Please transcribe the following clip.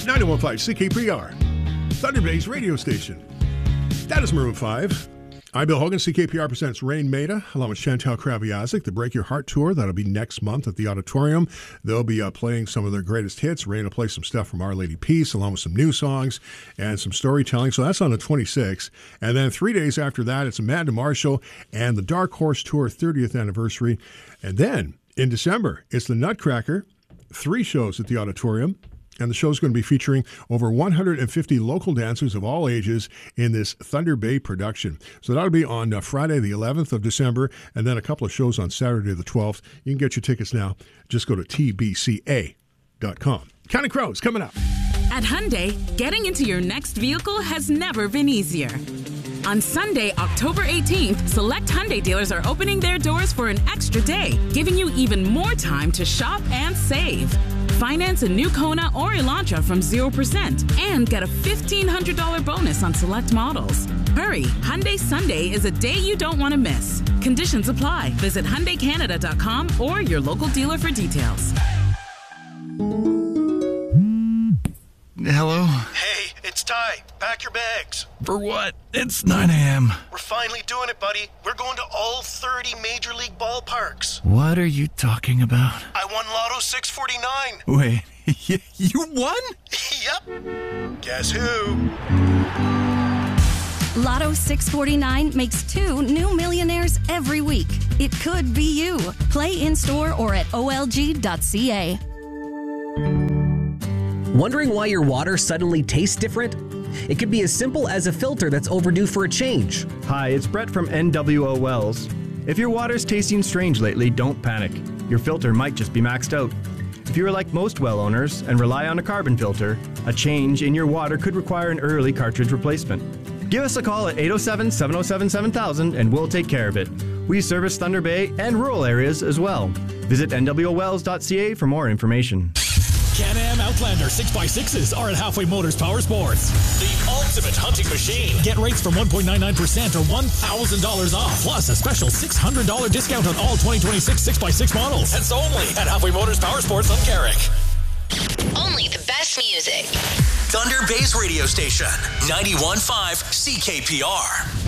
91.5 CKPR, Thunder Bay's radio station. That is Maroon 5. I'm Bill Hogan. CKPR presents Rain Maida, along with Chantal Kraviazik, the Break Your Heart Tour. That'll be next month at the Auditorium. They'll be playing some of their greatest hits. Rain will play some stuff from Our Lady Peace, along with some new songs and some storytelling. So that's on the 26th. And then 3 days after that, it's Amanda Marshall and the Dark Horse Tour 30th anniversary. And then in December, it's the Nutcracker, 3 shows at the Auditorium. And the show's going to be featuring over 150 local dancers of all ages in this Thunder Bay production. So that'll be on Friday, the 11th of December, and then a couple of shows on Saturday, the 12th. You can get your tickets now. Just go to tbca.com. Counting Crows coming up. At Hyundai, getting into your next vehicle has never been easier. On Sunday, October 18th, select Hyundai dealers are opening their doors for an extra day, giving you even more time to shop and save. Finance a new Kona or Elantra from 0% and get a $1,500 bonus on select models. Hurry, Hyundai Sunday is a day you don't want to miss. Conditions apply. Visit HyundaiCanada.com or your local dealer for details. Hello? Hey, it's Ty. Pack your bags. For what? It's 9 a.m. We're finally doing it, buddy. We're going to all 30 Major League ballparks. What are you talking about? I won Lotto 649. Wait, you won? Yep. Guess who? Lotto 649 makes 2 new millionaires every week. It could be you. Play in-store or at olg.ca. Wondering why your water suddenly tastes different? It could be as simple as a filter that's overdue for a change. Hi, it's Brett from NWO Wells. If your water's tasting strange lately, don't panic. Your filter might just be maxed out. If you are like most well owners and rely on a carbon filter, a change in your water could require an early cartridge replacement. Give us a call at 807-707-7000 and we'll take care of it. We service Thunder Bay and rural areas as well. Visit nwowells.ca for more information. Can-Am Outlander 6x6s are at Halfway Motors Power Sports. The ultimate hunting machine. Get rates from 1.99% or $1,000 off. Plus a special $600 discount on all 2026 6x6 models. That's only at Halfway Motors Power Sports on Carrick. Only the best music. Thunder Bay's radio station, 91.5 CKPR.